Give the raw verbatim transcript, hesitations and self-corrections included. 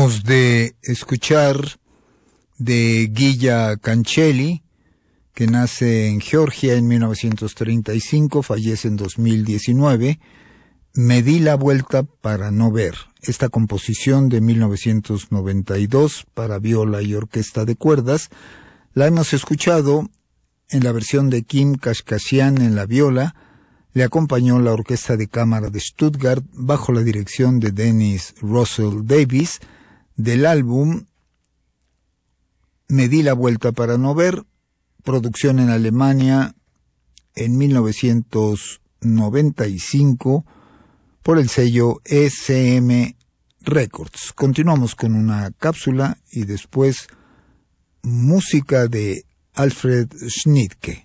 Acabamos de escuchar de Gyula Cancelli, que nace en Georgia en mil novecientos treinta y cinco, fallece en dos mil diecinueve, Me di la vuelta para no ver. Esta composición de mil novecientos noventa y dos para viola y orquesta de cuerdas, la hemos escuchado en la versión de Kim Kashkashian en la viola. Le acompañó la Orquesta de Cámara de Stuttgart bajo la dirección de Dennis Russell Davies, del álbum Me di la vuelta para no ver, producción en Alemania en mil novecientos noventa y cinco por el sello E C M Records. Continuamos con una cápsula y después música de Alfred Schnittke.